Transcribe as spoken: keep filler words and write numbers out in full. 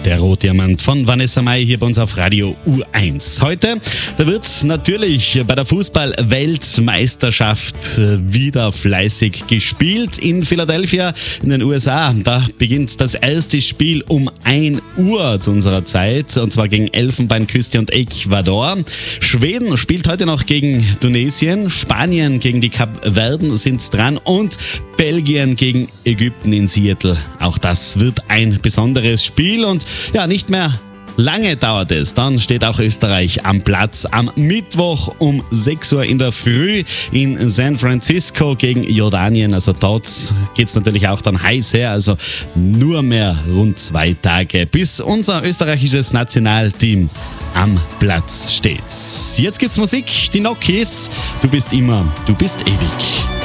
Der Rotdiamant von Vanessa Mai hier bei uns auf Radio U eins. Heute, da wird natürlich bei der Fußball-Weltmeisterschaft wieder fleißig gespielt in Philadelphia in den U S A. Da beginnt das erste Spiel um ein Uhr zu unserer Zeit, und zwar gegen Elfenbeinküste und Ecuador. Schweden spielt heute noch gegen Tunesien, Spanien gegen die Kapverden sind dran und Belgien gegen Ägypten in Seattle. Auch das wird ein besonderes Spiel und ja, nicht mehr lange dauert es. Dann steht auch Österreich am Platz am Mittwoch um sechs Uhr in der Früh in San Francisco gegen Jordanien. Also dort geht es natürlich auch dann heiß her. Also nur mehr rund zwei Tage, bis unser österreichisches Nationalteam am Platz steht. Jetzt gibt's Musik, die Nokis. Du bist immer, du bist ewig.